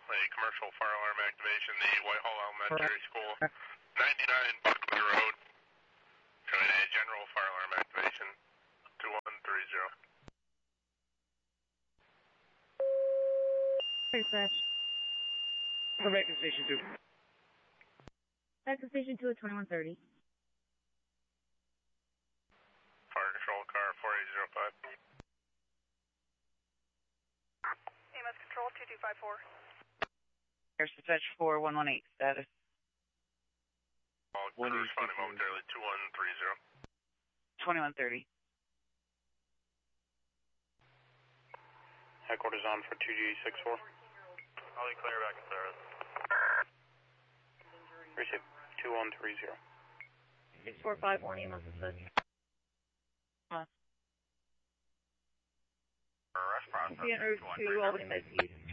a commercial fire alarm activation, the Whitehall Elementary School, 99 Buckley Road, showing a general fire alarm activation, 2130. Dispatch. Come back to Station 2. Back to Station 2 at 2130. Fire control car 4805. EMS control 2254. Air Dispatch 4118, status. All crew responding momentarily, 2130. 2130. Headquarters on for 2G64. I'll be clear back in service. Receive 2130. 6451 EMS dispatch. Arrest process. En route to Albany Med East.